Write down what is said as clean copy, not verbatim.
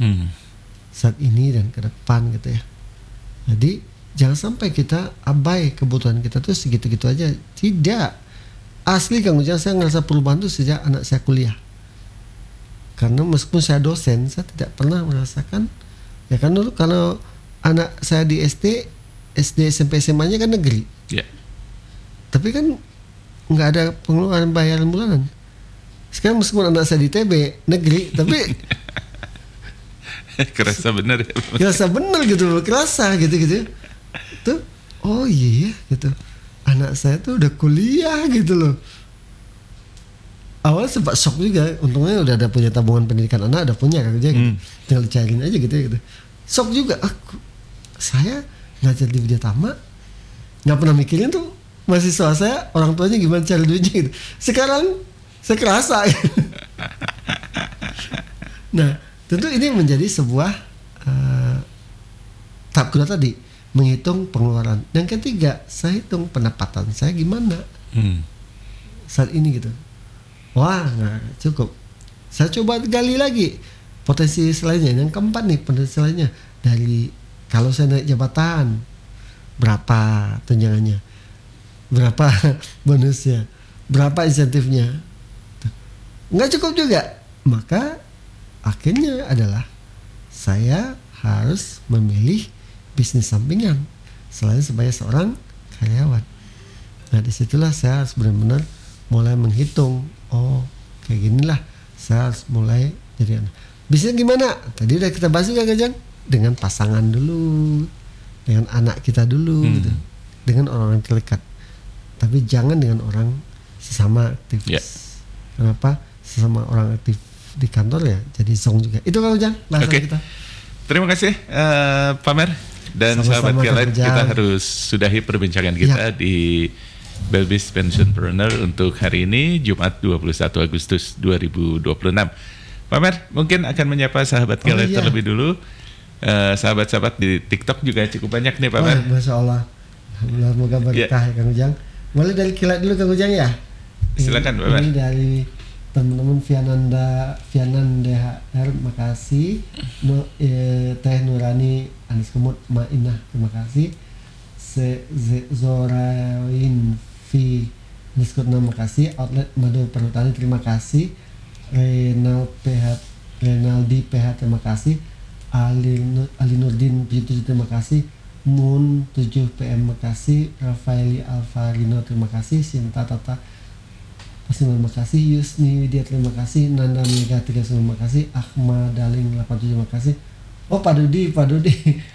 saat ini dan ke depan gitu ya. Jadi jangan sampai kita abai kebutuhan kita tuh segitu-gitu aja. Tidak. Asli Kang Ujang, saya ngerasa perubahan tuh sejak anak saya kuliah. Karena meskipun saya dosen, saya tidak pernah merasakan ya kan dulu kalau anak saya di SD, SMP, SMA-nya kan negeri. Yeah. Tapi kan nggak ada pengeluaran bayaran bulanan. Sekarang meskipun anak saya di TB negeri, tapi kerasa bener ya. Kerasa bener gitu loh, kerasa gitu. Tuh, oh iya gitu. Anak saya tuh udah kuliah gitu loh. Awalnya sempat shock juga, untungnya udah ada punya tabungan pendidikan anak, ada punya kerja gitu. Tinggal cairin aja gitu. Shock juga, saya ngajar di Widya Tama, nggak pernah mikirin tuh mahasiswa saya orang tuanya gimana cari duitnya gitu. Sekarang saya kerasa. Nah, tentu ini menjadi sebuah tahap kedua tadi, menghitung pengeluaran. Yang ketiga, saya hitung pendapatan saya gimana saat ini gitu. Wah, nggak cukup. Saya coba gali lagi potensi selainnya. Yang keempat nih, potensi lainnya dari kalau saya naik jabatan berapa tunjangannya, berapa bonusnya, berapa insentifnya. Nggak cukup juga. Maka akhirnya adalah saya harus memilih bisnis sampingan selain sebagai seorang karyawan. Nah disitulah saya harus benar-benar mulai menghitung. Oh kayak ginilah saya harus mulai jadi anak. Bisnis gimana? Tadi udah kita bahas juga Kajang. Dengan pasangan dulu, dengan anak kita dulu gitu. Dengan orang-orang terdekat. Tapi jangan dengan orang sesama aktivis. Yeah. Kenapa? Sesama orang aktif di kantor ya jadi song juga. Itu Kang Ujang bahasan kita. Terima kasih Pak Mer dan sama-sama, sahabat Kilat. Kita harus sudahi perbincangan kita di Belbis Pensionpreneur untuk hari ini Jumat 21 Agustus 2026. Pak Mer mungkin akan menyapa sahabat Kilat terlebih dulu. Sahabat-sahabat di TikTok juga cukup banyak nih Pak Mer. Masya Allah. Alhamdulillah, moga berkah ya Kang Ujang. Mulai dari Kilat dulu Kang Ujang ya. Silakan Pak Mer. Ini dari teman-teman Viananda HR, makasih. Teh Nurani Anis Kemut Mainah, terima kasih. Zorain V Niskutna, makasih. Outlet Madu Perhutani, terima kasih. Renaldi PH, terima kasih. Ali Nurdin 77, terima kasih. Moon 7 PM, makasih. Rafaeli Alvarino, terima kasih. Sinta Tata, terima kasih. Yusni Widya, terima kasih. Nanda Mega 39, terima kasih. Ahmad Daling 87, terima kasih. Oh Pak Dudi